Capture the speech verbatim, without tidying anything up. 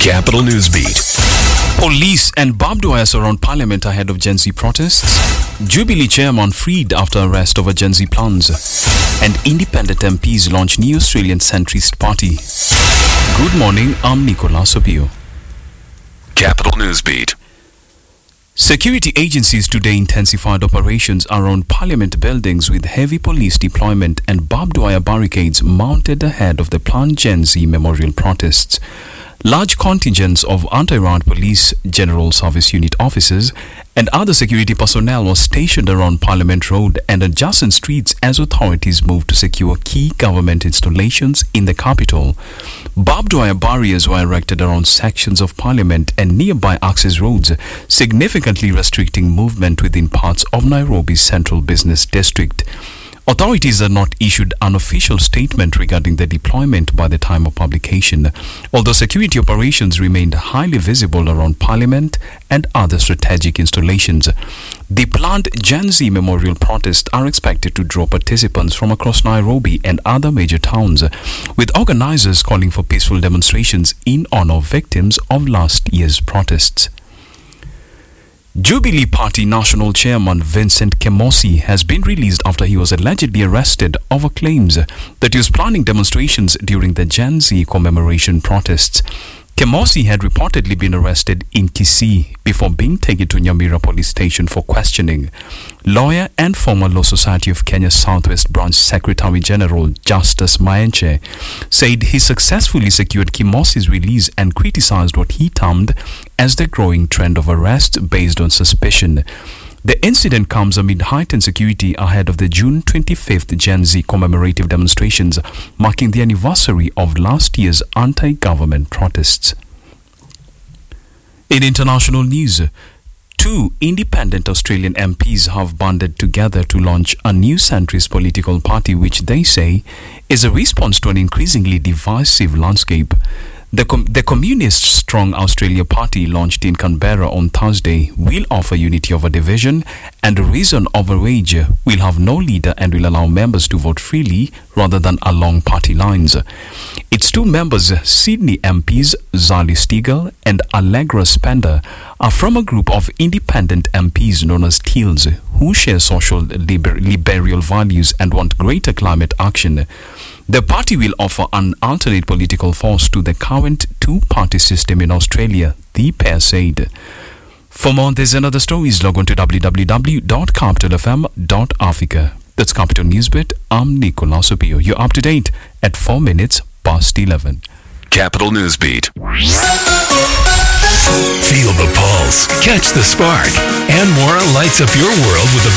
Capital Newsbeat. Police and barbed wire surround Parliament ahead of Gen Z protests. Jubilee chairman freed after arrest over Gen Z plans. And independent M Ps launch new Australian centrist party. Good morning, I'm Nicolas Opio. Capital Newsbeat. Security agencies today intensified operations around Parliament buildings with heavy police deployment and barbed wire barricades mounted ahead of the planned Gen Z memorial protests. Large contingents of anti-riot police, general service unit officers and other security personnel were stationed around Parliament Road and adjacent streets as authorities moved to secure key government installations in the capital. Barbed wire barriers were erected around sections of Parliament and nearby access roads, significantly restricting movement within parts of Nairobi's central business district. Authorities have not issued an official statement regarding the deployment by the time of publication, although security operations remained highly visible around Parliament and other strategic installations. The planned Gen Z memorial protests are expected to draw participants from across Nairobi and other major towns, with organizers calling for peaceful demonstrations in honor of victims of last year's protests. Jubilee Party National Chairman Vincent Kemosi has been released after he was allegedly arrested over claims that he was planning demonstrations during the Gen Z commemoration protests. Kemosi had reportedly been arrested in Kisii before being taken to Nyamira police station for questioning. Lawyer and former Law Society of Kenya Southwest Branch Secretary General Justus Maenche said he successfully secured Kemosi's release and criticized what he termed as the growing trend of arrest based on suspicion. The incident comes amid heightened security ahead of the June twenty-fifth Gen Z commemorative demonstrations, marking the anniversary of last year's anti-government protests. In international news, two independent Australian M Ps have banded together to launch a new centrist political party which they say is a response to an increasingly divisive landscape. The, com- the Communist Strong Australia Party, launched in Canberra on Thursday, will offer unity over division and reason over age, will have no leader and will allow members to vote freely rather than along party lines. Its two members, Sydney M Ps Zali Steggall and Allegra Spender, are from a group of independent M Ps known as Teals, who share social liber- liberal values and want greater climate action. The party will offer an alternate political force to the current two-party system in Australia, the pair said. For more on this and other stories, log on to w w w dot capital f m dot africa. That's Capital Newsbeat. I'm Nicolas Opio. You're up to date at four minutes past eleven. Capital Newsbeat. Feel the pulse, catch the spark, and more lights up your world with a